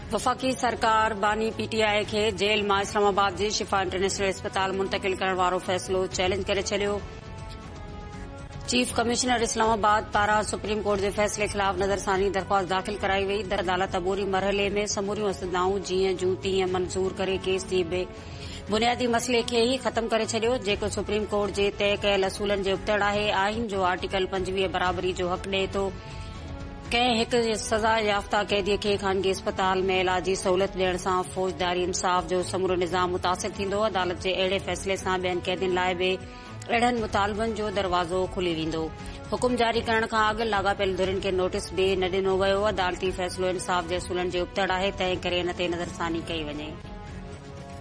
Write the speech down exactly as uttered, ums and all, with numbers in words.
वफ़ाक़ी सरकार बानी पीटीआई खे जेल मां इस्लामाबाद जे शिफा इंटरनेशनल अस्पताल मुंतकिल करण वारो फ़ैसिलो चैलेंज करे छडि॒यो। चीफ कमिश्नर इस्लामाबाद पारां सुप्रीम कोर्ट जे फ़ैसिले ख़िलाफ़ नज़रसानी दरख़्वास्त दाख़िल कराई वई। अदालत अबूरी मरहले में समूरियूं असुविधाऊं जीअं जूं तीअं मंज़ूर करे केस जी बुनियादी मसइले खे ई ख़तम करे छडि॒यो, जेको सुप्रीम कोर्ट जे तय कयल असूलनि जे उबतड़ आहे। आइन जो आर्टिकल पंजवीह बराबरी जो हक़ ॾिए थो कंहिं हिक सज़ा याफ़्ता कैदीअ खे ख़ानगी अस्पताल में इलाजी सहूलियत ॾियण सां फ़ौजदारी इंसाफ़ जो समूरो निज़ाम मुतासिर थींदो। अदालत जे अहिड़े फ़ैसिले सां ॿियनि कैदियुनि लाइ बि अहिड़नि मुतालबनि जो दरवाज़ो खुली वेंदो। हुकुम जारी करण खां अॻु लाॻापियल धुरियुनि खे नोटिस बि न ॾिनो वियो। अदालती फ़ैसिलो इंसाफ़ जे असूलनि जे उबतड़ आहे, तंहिं करे इन ते नज़रसानी कई वञे।